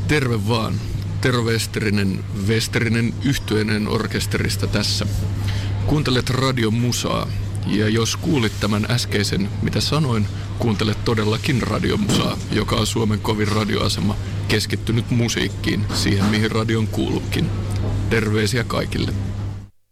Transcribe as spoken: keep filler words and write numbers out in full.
Terve vaan. Tero Westerinen, Westerinen yhtyeinen orkesterista tässä. Kuuntelet radiomusaa. Ja jos kuulit tämän äskeisen, mitä sanoin, kuuntelet todellakin radiomusaa, joka on Suomen kovin radioasema, keskittynyt musiikkiin, siihen mihin radion kuuluukin. Terveisiä kaikille.